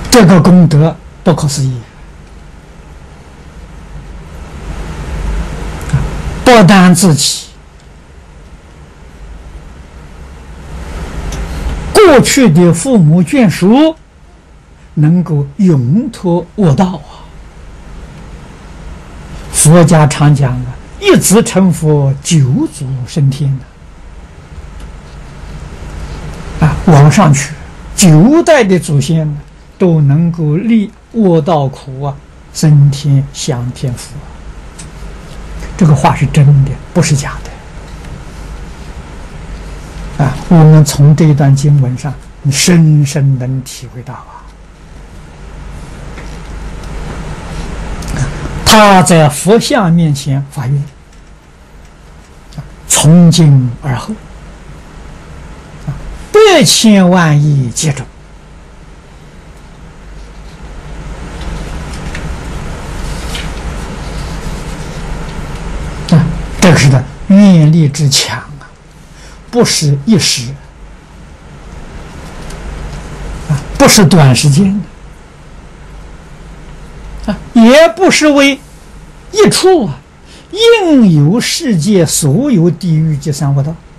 这个功德不可思议，不但自己过去的父母眷属能够永脱恶道啊！佛家常讲啊，一子成佛，九祖升天往上去，9代的祖先呢，都能够离恶道苦啊，升天享天福啊！这个话是真的，不是假的。我们从这一段经文上深深能体会到他在佛像面前发愿，从今而后100千万亿劫中，这个是的愿力之强不是一时不是短时间的也不是为一处应有世界所有地狱及三恶道。